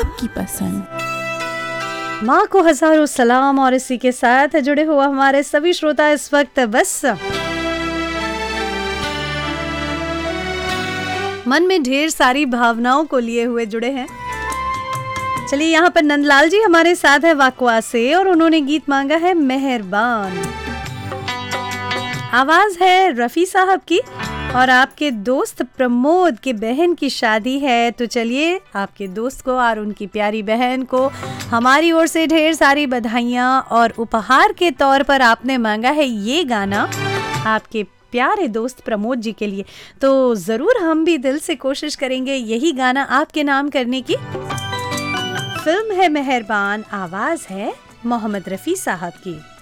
आपकी पसंद। माँ को हजारों सलाम और इसी के साथ जुड़े हुआ हमारे सभी श्रोता इस वक्त बस मन में ढेर सारी भावनाओं को लिए हुए जुड़े हैं। चलिए यहाँ पर नंदलाल जी हमारे साथ है वाकवा से और उन्होंने गीत मांगा है मेहरबान। आवाज है रफी साहब की और आपके दोस्त प्रमोद के बहन की शादी है, तो चलिए आपके दोस्त को और उनकी प्यारी बहन को हमारी ओर से ढेर सारी बधाइयाँ। और उपहार के तौर पर आपने मांगा है ये गाना आपके प्यारे दोस्त प्रमोद जी के लिए, तो ज़रूर हम भी दिल से कोशिश करेंगे यही गाना आपके नाम करने की। फिल्म है मेहरबान, आवाज़ है मोहम्मद रफ़ी साहब की।